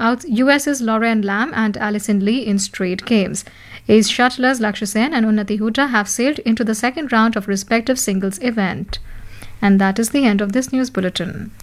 US's Lauren Lam and Alison Lee in straight games. Ace shuttlers Lakshya Sen and Unnati Hooda have sailed into the second round of respective singles event. And that is the end of this news bulletin.